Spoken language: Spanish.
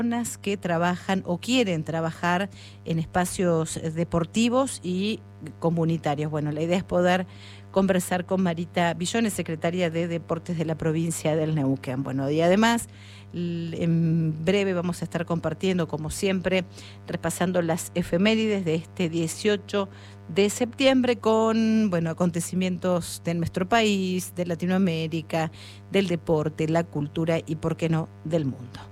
personas que trabajan o quieren trabajar en espacios deportivos y comunitarios. Bueno, la idea es poder conversar con Marita Billones, secretaria de Deportes de la provincia del Neuquén. Bueno, y además, en breve vamos a estar compartiendo, como siempre, repasando las efemérides de este 18 de septiembre con, bueno, acontecimientos de nuestro país, de Latinoamérica, del deporte, la cultura y, por qué no, del mundo.